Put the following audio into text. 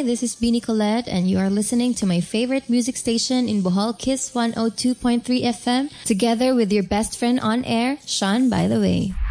This is Beanie Colette, and you are listening to my favorite music station in Bohol, Kiss 102.3 FM, together with your best friend on air, Sean By The Way.